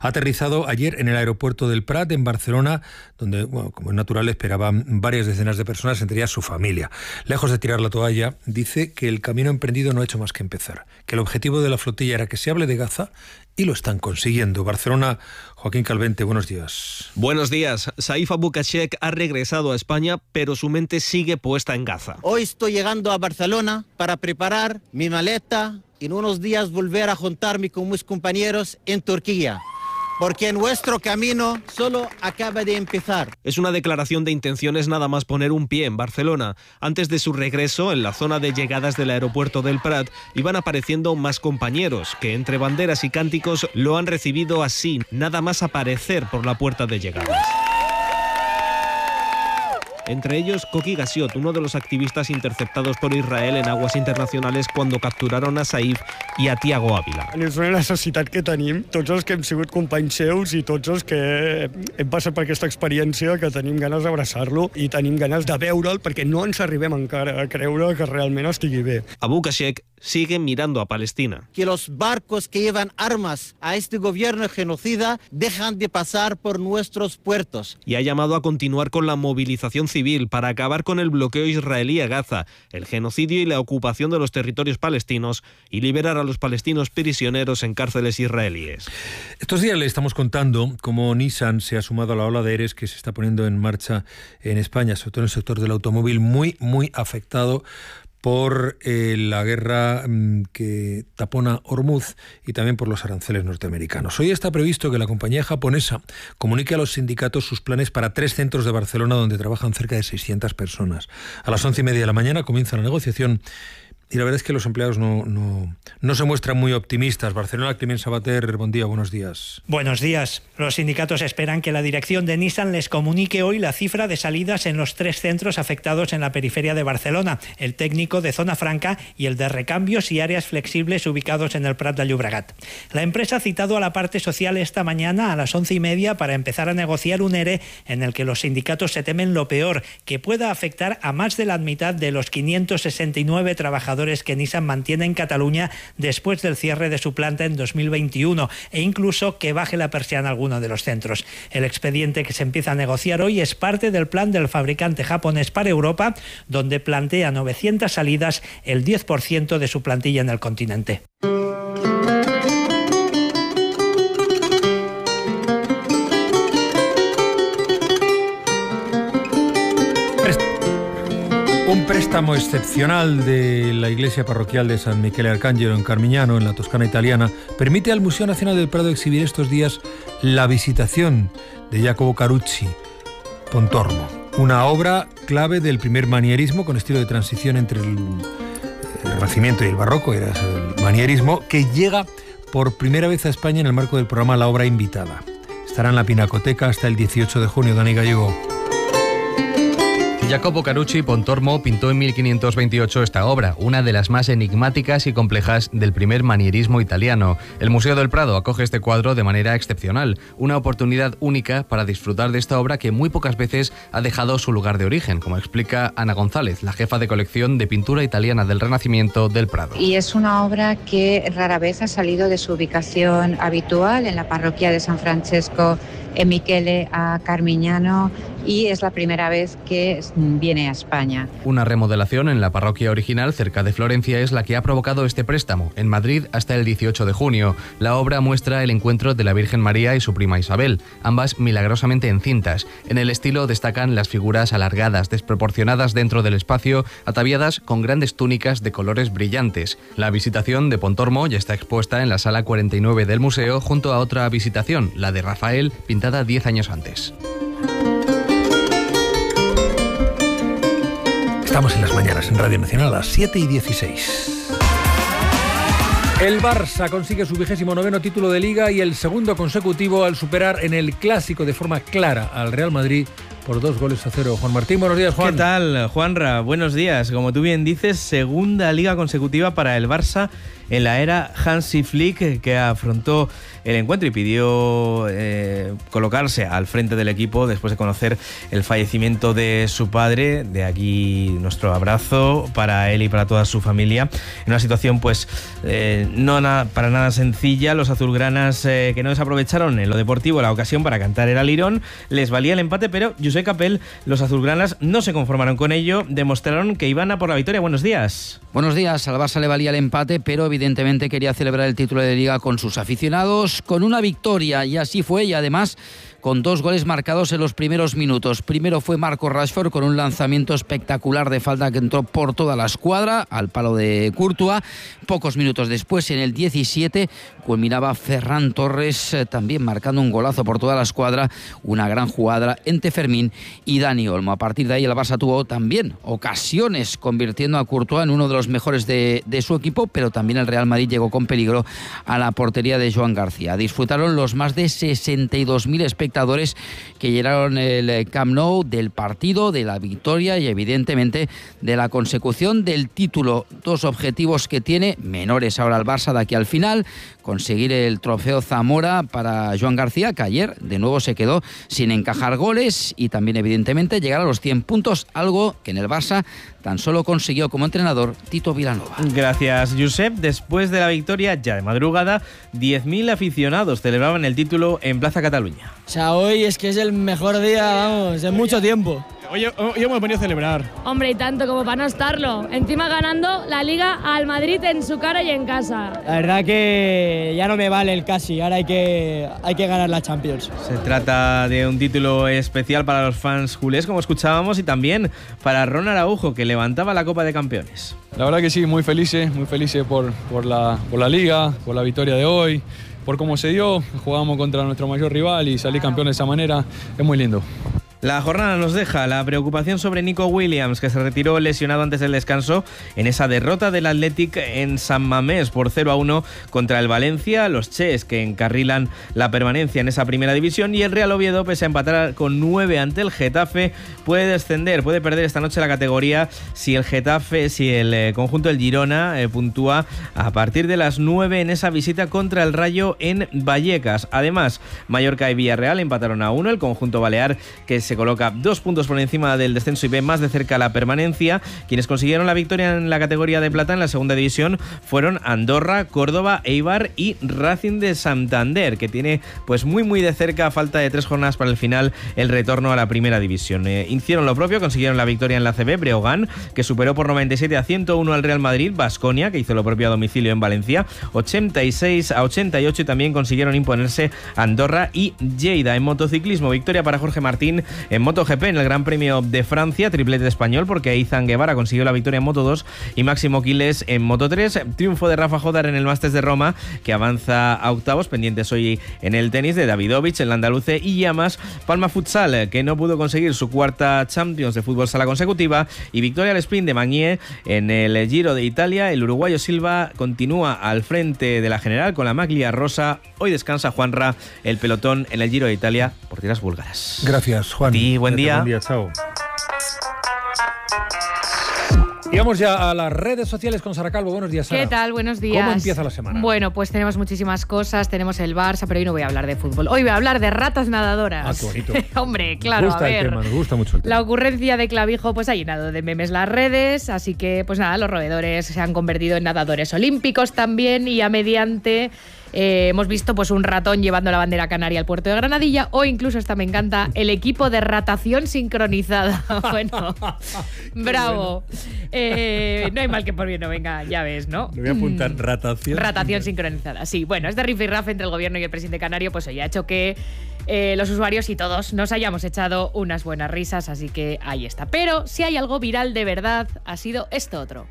Ha aterrizado ayer en el aeropuerto del Prat, en Barcelona, donde, bueno, como es natural, esperaban varias decenas de personas, entre ellas su familia. Lejos de tirar la toalla, dice que el camino emprendido no ha hecho más que empezar, que el objetivo de la flotilla era que se hable de Gaza y lo están consiguiendo. Barcelona, Joaquín Calvente, buenos días. Buenos días. Saif Abu Kashek ha regresado a España, pero su mente sigue puesta en Gaza. Hoy estoy llegando a Barcelona para preparar mi maleta y en unos días volver a juntarme con mis compañeros en Turquía, porque nuestro camino solo acaba de empezar. Es una declaración de intenciones nada más poner un pie en Barcelona. Antes de su regreso, en la zona de llegadas del aeropuerto del Prat, iban apareciendo más compañeros, que entre banderas y cánticos lo han recibido así, nada más aparecer por la puerta de llegadas. Entre ellos, Koki Gassiot, uno de los activistas interceptados por Israel en aguas internacionales cuando capturaron a Saif i a Tiago Ávila. És una necessitat que tenim, tots els que hem sigut companys seus i tots els que hem passat per aquesta experiència, que tenim ganes d'abraçar-lo i tenim ganes de veure'l, perquè no ens arribem encara a creure que realment estigui bé. Abu Kashek sigue mirando a Palestina. Que los barcos que llevan armas a este gobierno genocida dejan de pasar por nuestros puertos. Y ha llamado a continuar con la movilización civil para acabar con el bloqueo israelí a Gaza, el genocidio y la ocupación de los territorios palestinos y liberar a los palestinos prisioneros en cárceles israelíes. Estos días le estamos contando cómo Nissan se ha sumado a la ola de EREs que se está poniendo en marcha en España, sobre todo en el sector del automóvil, muy afectado por la guerra que tapona Hormuz y también por los aranceles norteamericanos. Hoy está previsto que la compañía japonesa comunique a los sindicatos sus planes para 3 centros de Barcelona donde trabajan cerca de 600 personas. A las 11:30 de la mañana comienza la negociación y la verdad es que los empleados no se muestran muy optimistas. Barcelona, Climent Sabater, buen día, buenos días. Buenos días. Los sindicatos esperan que la dirección de Nissan les comunique hoy la cifra de salidas en los 3 centros afectados en la periferia de Barcelona, el técnico de Zona Franca y el de recambios y áreas flexibles ubicados en el Prat de Llobregat. La empresa ha citado a la parte social esta mañana a las 11:30 para empezar a negociar un ERE en el que los sindicatos se temen lo peor, que pueda afectar a más de la mitad de los 569 trabajadores que Nissan mantiene en Cataluña después del cierre de su planta en 2021 e incluso que baje la persiana a alguno de los centros. El expediente que se empieza a negociar hoy es parte del plan del fabricante japonés para Europa, donde plantea 900 salidas, el 10% de su plantilla en el continente. Un préstamo excepcional de la iglesia parroquial de San Michele Arcangelo en Carmignano, en la Toscana italiana, permite al Museo Nacional del Prado exhibir estos días la Visitación de Jacopo Carucci, Pontormo, una obra clave del primer manierismo con estilo de transición entre el Renacimiento y el Barroco, era el manierismo, que llega por primera vez a España en el marco del programa La Obra Invitada. Estará en la Pinacoteca hasta el 18 de junio. Dani Gallego. Jacopo Carucci Pontormo pintó en 1528 esta obra, una de las más enigmáticas y complejas del primer manierismo italiano. El Museo del Prado acoge este cuadro de manera excepcional, una oportunidad única para disfrutar de esta obra que muy pocas veces ha dejado su lugar de origen, como explica Ana González, la jefa de colección de pintura italiana del Renacimiento del Prado. Y es una obra que rara vez ha salido de su ubicación habitual en la parroquia de San Francesco en Michele a Carmignano, y es la primera vez que viene a España. Una remodelación en la parroquia original cerca de Florencia es la que ha provocado este préstamo, en Madrid hasta el 18 de junio. La obra muestra el encuentro de la Virgen María y su prima Isabel, ambas milagrosamente encintas. En el estilo destacan las figuras alargadas, desproporcionadas dentro del espacio, ataviadas con grandes túnicas de colores brillantes. La Visitación de Pontormo ya está expuesta en la sala 49 del museo junto a otra Visitación, la de Rafael, pintada 10 años antes. Estamos en las mañanas en Radio Nacional a las 7:16. El Barça consigue su 29º título de Liga y el segundo consecutivo al superar en el Clásico de forma clara al Real Madrid por 2-0. Juan Martín, buenos días, Juan. ¿Qué tal, Juanra? Buenos días. Como tú bien dices, segunda Liga consecutiva para el Barça en la era Hansi Flick, que afrontó el encuentro y pidió colocarse al frente del equipo después de conocer el fallecimiento de su padre. De aquí nuestro abrazo para él y para toda su familia. En una situación pues para nada sencilla, los azulgranas que no desaprovecharon en lo deportivo la ocasión para cantar el alirón. Les valía el empate, pero Josep Capel, los azulgranas no se conformaron con ello, demostraron que iban a por la victoria. Buenos días. Buenos días. Al Barça le valía el empate, pero evidentemente quería celebrar el título de Liga con sus aficionados, con una victoria, y así fue, y además con 2 goles marcados en los primeros minutos. Primero fue Marcus Rashford con un lanzamiento espectacular de falta que entró por toda la escuadra, al palo de Courtois. Pocos minutos después, en el 17, culminaba Ferran Torres, también marcando un golazo por toda la escuadra. Una gran jugada entre Fermín y Dani Olmo. A partir de ahí el Barça tuvo también ocasiones, convirtiendo a Courtois en uno de los mejores de su equipo, pero también el Real Madrid llegó con peligro a la portería de Joan García. Disfrutaron los más de 62.000 espectadores que llenaron el Camp Nou del partido, de la victoria y evidentemente de la consecución del título. 2 objetivos que tiene, menores ahora al Barça de aquí al final: conseguir el trofeo Zamora para Joan García, que ayer de nuevo se quedó sin encajar goles, y también evidentemente llegar a los 100 puntos, algo que en el Barça tan solo consiguió como entrenador Tito Vilanova. Gracias, Josep. Después de la victoria, ya de madrugada, 10.000 aficionados celebraban el título en Plaza Cataluña. O sea, hoy es que es el mejor día, vamos, en mucho tiempo. Hoy hemos venido a celebrar. Hombre, y tanto como para no estarlo. Encima ganando la Liga al Madrid en su cara y en casa. La verdad que ya no me vale el casi, ahora hay que ganar la Champions. Se trata de un título especial para los fans culés, como escuchábamos, y también para Ron Araujo, que levantaba la Copa de Campeones. La verdad que sí, muy felices por la Liga, por la victoria de hoy, por cómo se dio. Jugamos contra nuestro mayor rival y salir campeón de esa manera es muy lindo. La jornada nos deja la preocupación sobre Nico Williams, que se retiró lesionado antes del descanso en esa derrota del Athletic en San Mamés por 0-1 contra el Valencia. Los Ches, que encarrilan la permanencia en esa primera división, y el Real Oviedo, pese a empatar con 9 ante el Getafe, puede descender, puede perder esta noche la categoría si el conjunto del Girona puntúa a partir de las 9 en esa visita contra el Rayo en Vallecas. Además, Mallorca y Villarreal empataron a 1, el conjunto balear, que se coloca 2 puntos por encima del descenso y ve más de cerca la permanencia. Quienes consiguieron la victoria en la categoría de plata en la segunda división fueron Andorra, Córdoba, Eibar y Racing de Santander, que tiene pues muy de cerca, a falta de 3 jornadas para el final, el retorno a la primera división. Hicieron lo propio, consiguieron la victoria en la ACB, Breogán, que superó por 97-101 al Real Madrid, Baskonia, que hizo lo propio a domicilio en Valencia, 86-88, y también consiguieron imponerse Andorra y Lleida. En motociclismo, victoria para Jorge Martín en MotoGP en el Gran Premio de Francia, triplete español, porque Izan Guevara consiguió la victoria en Moto2 y Máximo Quiles en Moto3. Triunfo de Rafa Jodar en el Masters de Roma, que avanza a octavos, pendientes hoy en el tenis de Davidovich, el andaluce, y Llamas. Palma Futsal, que no pudo conseguir su cuarta Champions de fútbol sala consecutiva, y victoria al sprint de Magnier en el Giro de Italia. El uruguayo Silva continúa al frente de la general con la maglia rosa. Hoy descansa Juanra, el pelotón en el Giro de Italia por tierras búlgaras. Gracias, Juan. Sí, buen día. Buen día, chao. Y vamos ya a las redes sociales con Sara Calvo. Buenos días, Sara. ¿Qué tal? Buenos días. ¿Cómo empieza la semana? Bueno, pues tenemos muchísimas cosas. Tenemos el Barça, pero hoy no voy a hablar de fútbol. Hoy voy a hablar de ratas nadadoras. Ah, qué bonito. Hombre, claro, Nos gusta a ver. el tema, nos gusta mucho el tema. La ocurrencia de Clavijo pues ha llenado de memes las redes, así que pues nada, los roedores se han convertido en nadadores olímpicos también, y a mediante hemos visto pues un ratón llevando la bandera canaria al puerto de Granadilla, o incluso, esta me encanta, el equipo de ratación sincronizada. Bueno, bravo. Bueno. No hay mal que por bien no venga, ya ves, ¿no? Le voy a apuntar ratación. Ratación sincronizada, sí. Bueno, este rifirrafe entre el gobierno y el presidente canario pues hoy ha hecho que los usuarios y todos nos hayamos echado unas buenas risas, así que ahí está. Pero si hay algo viral de verdad, ha sido esto otro.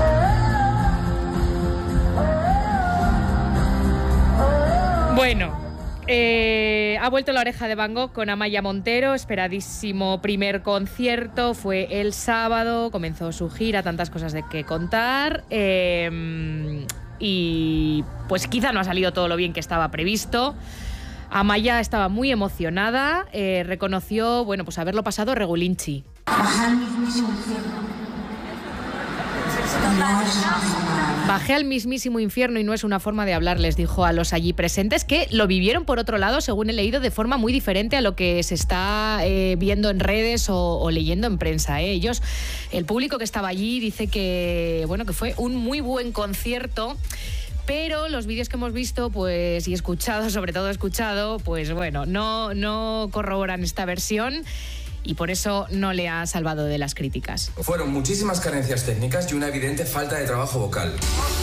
Bueno, ha vuelto La Oreja de Van Gogh con Amaya Montero, esperadísimo primer concierto, fue el sábado, comenzó su gira, tantas cosas de que contar, y pues quizá no ha salido todo lo bien que estaba previsto. Amaya estaba muy emocionada, reconoció, bueno, pues haberlo pasado regulinchi. Bajé al mismísimo infierno y no es una forma de hablar, les dijo a los allí presentes, que lo vivieron, por otro lado, según he leído, de forma muy diferente a lo que se está viendo en redes o leyendo en prensa. Ellos, el público que estaba allí, dice que, bueno, que fue un muy buen concierto. Pero los vídeos que hemos visto, pues, y escuchado, sobre todo escuchado, pues bueno, no corroboran esta versión. Y por eso no le ha salvado de las críticas. Fueron muchísimas carencias técnicas y una evidente falta de trabajo vocal.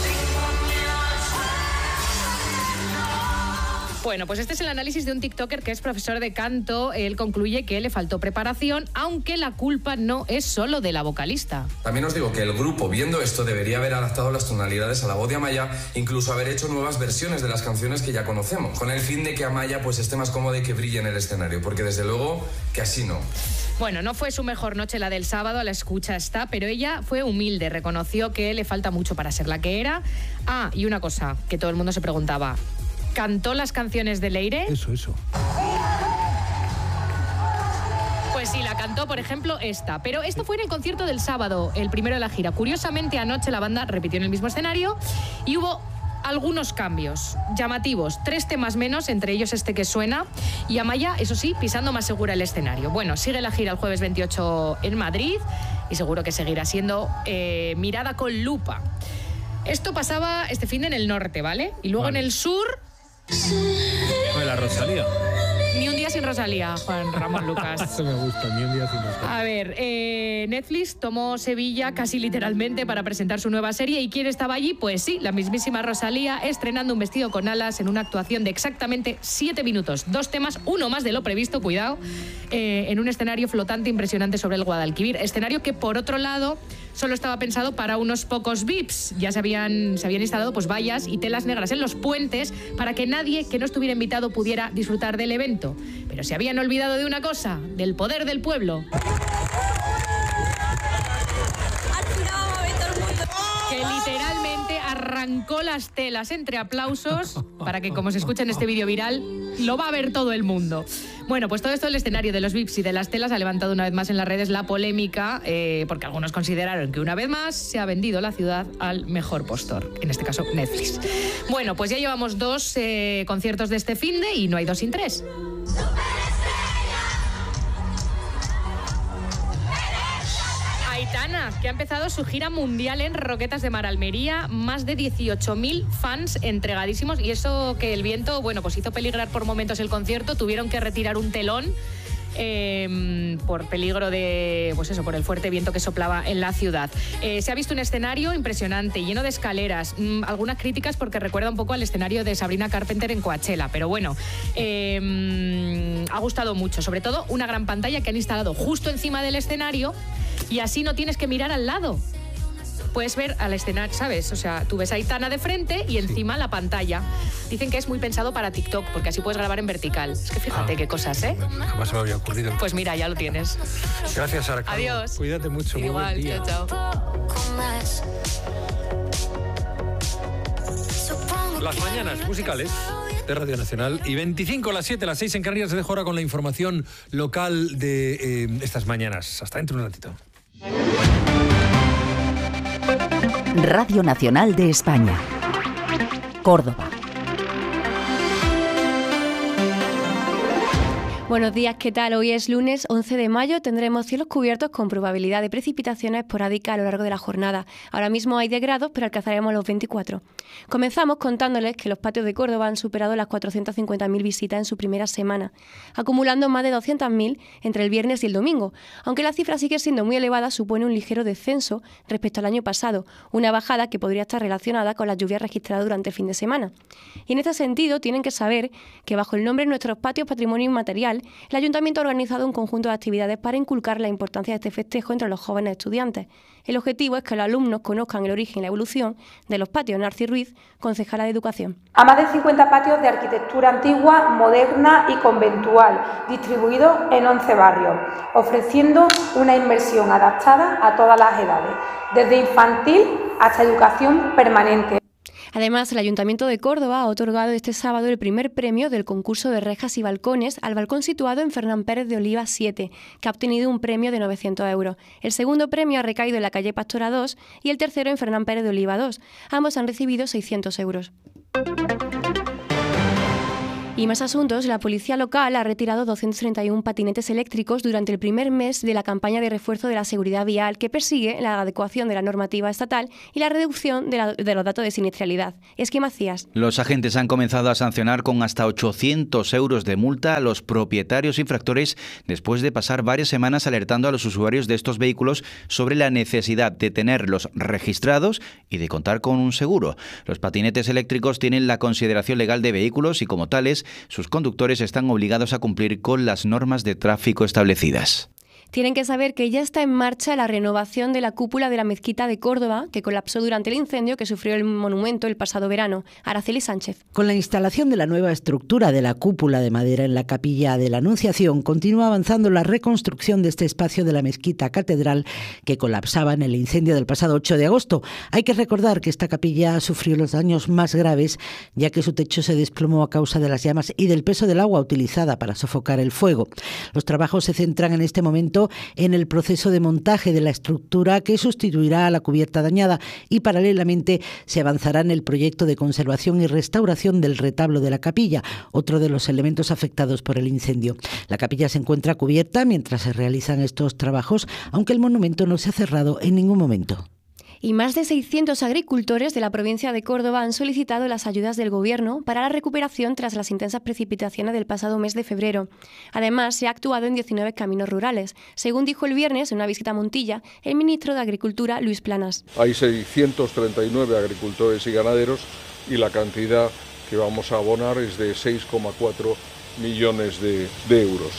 Bueno, pues este es el análisis de un tiktoker que es profesor de canto. Él concluye que le faltó preparación, aunque la culpa no es solo de la vocalista. También os digo que el grupo, viendo esto, debería haber adaptado las tonalidades a la voz de Amaya, incluso haber hecho nuevas versiones de las canciones que ya conocemos, con el fin de que Amaya pues esté más cómoda y que brille en el escenario, porque desde luego que así no. Bueno, no fue su mejor noche la del sábado, a la escucha está, pero ella fue humilde, reconoció que le falta mucho para ser la que era. Ah, y una cosa que todo el mundo se preguntaba, ¿cantó las canciones de Leire? Eso. Pues sí, la cantó, por ejemplo, esta. Pero esto fue en el concierto del sábado, el primero de la gira. Curiosamente, anoche la banda repitió en el mismo escenario y hubo algunos cambios llamativos, 3 temas menos, entre ellos este que suena, y Amaya, eso sí, pisando más segura el escenario. Bueno, sigue la gira el jueves 28 en Madrid y seguro que seguirá siendo mirada con lupa. Esto pasaba este fin de en el norte, ¿vale? Y luego en el sur... Fue la Rosalía. Ni un día sin Rosalía, Juan Ramón Lucas. Eso me gusta, ni un día sin Rosalía. A ver, Netflix tomó Sevilla casi literalmente para presentar su nueva serie. ¿Y quién estaba allí? Pues sí, la mismísima Rosalía, estrenando Un vestido con alas en una actuación de exactamente 7 minutos. 2 temas, uno más de lo previsto, cuidado, en un escenario flotante impresionante sobre el Guadalquivir. Escenario que, por otro lado, solo estaba pensado para unos pocos VIPs. Ya se habían instalado pues vallas y telas negras en los puentes para que nadie que no estuviera invitado pudiera disfrutar del evento. Pero se habían olvidado de una cosa, del poder del pueblo. Que literalmente arrancó las telas entre aplausos para que, como se escucha en este vídeo viral, lo va a ver todo el mundo. Bueno, pues todo esto del escenario de los VIPs y de las telas ha levantado una vez más en las redes la polémica, porque algunos consideraron que una vez más se ha vendido la ciudad al mejor postor, en este caso Netflix. Bueno, pues ya llevamos 2 conciertos de este finde y no hay 2 sin 3. Aitana, que ha empezado su gira mundial en Roquetas de Mar, Almería, más de 18.000 fans entregadísimos, y eso que el viento, bueno, pues hizo peligrar por momentos el concierto, tuvieron que retirar un telón por peligro de, pues eso, por el fuerte viento que soplaba en la ciudad. Se ha visto un escenario impresionante, lleno de escaleras, algunas críticas porque recuerda un poco al escenario de Sabrina Carpenter en Coachella, pero bueno, ha gustado mucho, sobre todo una gran pantalla que han instalado justo encima del escenario y así no tienes que mirar al lado. Puedes ver al escenario, ¿sabes? O sea, tú ves a Aitana de frente y encima la pantalla. Dicen que es muy pensado para TikTok, porque así puedes grabar en vertical. Es que fíjate qué cosas, ¿eh? Jamás me había ocurrido. Pues mira, ya lo tienes. Gracias, Sara. Adiós. Cuídate mucho. Igual, muy buen día. chao. Las mañanas musicales de Radio Nacional y 25 a las 7, las 6 en Canarias. Se dejo ahora con la información local de estas mañanas. Hasta dentro de un ratito. Radio Nacional de España, Córdoba. Buenos días, ¿qué tal? Hoy es lunes 11 de mayo, tendremos cielos cubiertos con probabilidad de precipitaciones esporádicas a lo largo de la jornada. Ahora mismo hay 10 grados, pero alcanzaremos los 24. Comenzamos contándoles que los patios de Córdoba han superado las 450.000 visitas en su primera semana, acumulando más de 200.000 entre el viernes y el domingo. Aunque la cifra sigue siendo muy elevada, supone un ligero descenso respecto al año pasado, una bajada que podría estar relacionada con las lluvias registradas durante el fin de semana. Y en este sentido, tienen que saber que bajo el nombre Nuestros Patios Patrimonio Inmaterial, el Ayuntamiento ha organizado un conjunto de actividades para inculcar la importancia de este festejo entre los jóvenes estudiantes. El objetivo es que los alumnos conozcan el origen y la evolución de los patios. Narci Ruiz, concejala de Educación. A más de 50 patios de arquitectura antigua, moderna y conventual, distribuidos en 11 barrios, ofreciendo una inmersión adaptada a todas las edades, desde infantil hasta educación permanente. Además, el Ayuntamiento de Córdoba ha otorgado este sábado el primer premio del concurso de rejas y balcones al balcón situado en Fernán Pérez de Oliva 7, que ha obtenido un premio de 900 euros. El segundo premio ha recaído en la calle Pastora 2 y el tercero en Fernán Pérez de Oliva 2. Ambos han recibido 600 euros. Y más asuntos, la policía local ha retirado 231 patinetes eléctricos durante el primer mes de la campaña de refuerzo de la seguridad vial que persigue la adecuación de la normativa estatal y la reducción de los datos de siniestralidad. Esqui Macías. Los agentes han comenzado a sancionar con hasta 800 euros de multa a los propietarios infractores después de pasar varias semanas alertando a los usuarios de estos vehículos sobre la necesidad de tenerlos registrados y de contar con un seguro. Los patinetes eléctricos tienen la consideración legal de vehículos y como tales, sus conductores están obligados a cumplir con las normas de tráfico establecidas. Tienen que saber que ya está en marcha la renovación de la cúpula de la mezquita de Córdoba, que colapsó durante el incendio que sufrió el monumento el pasado verano. Araceli Sánchez. Con la instalación de la nueva estructura de la cúpula de madera en la capilla de la Anunciación, continúa avanzando la reconstrucción de este espacio de la mezquita catedral que colapsaba en el incendio del pasado 8 de agosto. Hay que recordar que esta capilla sufrió los daños más graves, ya que su techo se desplomó a causa de las llamas y del peso del agua utilizada para sofocar el fuego. Los trabajos se centran en este momento en el proceso de montaje de la estructura que sustituirá a la cubierta dañada y paralelamente se avanzará en el proyecto de conservación y restauración del retablo de la capilla, otro de los elementos afectados por el incendio. La capilla se encuentra cubierta mientras se realizan estos trabajos, aunque el monumento no se ha cerrado en ningún momento. Y más de 600 agricultores de la provincia de Córdoba han solicitado las ayudas del Gobierno para la recuperación tras las intensas precipitaciones del pasado mes de febrero. Además, se ha actuado en 19 caminos rurales, según dijo el viernes en una visita a Montilla el ministro de Agricultura, Luis Planas. Hay 639 agricultores y ganaderos y la cantidad que vamos a abonar es de 6,4 millones de euros.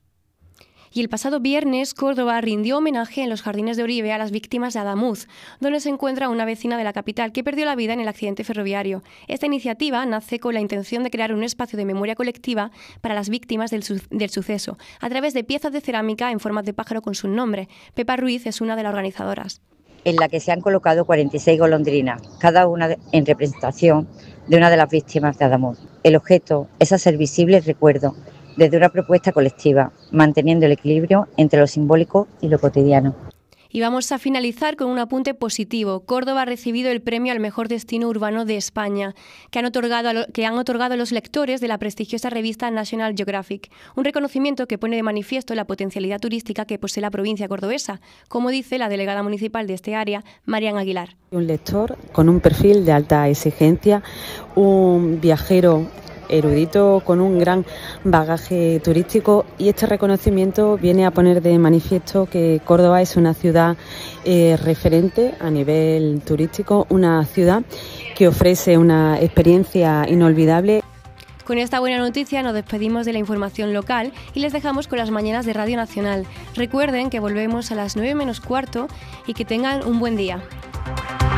Y el pasado viernes, Córdoba rindió homenaje en los Jardines de Oribe a las víctimas de Adamuz, donde se encuentra una vecina de la capital que perdió la vida en el accidente ferroviario. Esta iniciativa nace con la intención de crear un espacio de memoria colectiva para las víctimas del suceso, a través de piezas de cerámica en forma de pájaro con su nombre. Pepa Ruiz es una de las organizadoras. En la que se han colocado 46 golondrinas, cada una en representación de una de las víctimas de Adamuz. El objeto es hacer visible el recuerdo desde una propuesta colectiva, manteniendo el equilibrio entre lo simbólico y lo cotidiano. Y vamos a finalizar con un apunte positivo. Córdoba ha recibido el premio al mejor destino urbano de España, que han otorgado a los lectores de la prestigiosa revista National Geographic. Un reconocimiento que pone de manifiesto la potencialidad turística que posee la provincia cordobesa, como dice la delegada municipal de este área, Marian Aguilar. Un lector con un perfil de alta exigencia, un viajero erudito con un gran bagaje turístico, y este reconocimiento viene a poner de manifiesto que Córdoba es una ciudad referente a nivel turístico, una ciudad que ofrece una experiencia inolvidable. Con esta buena noticia nos despedimos de la información local y les dejamos con las mañanas de Radio Nacional. Recuerden que volvemos a las 9 menos cuarto y que tengan un buen día.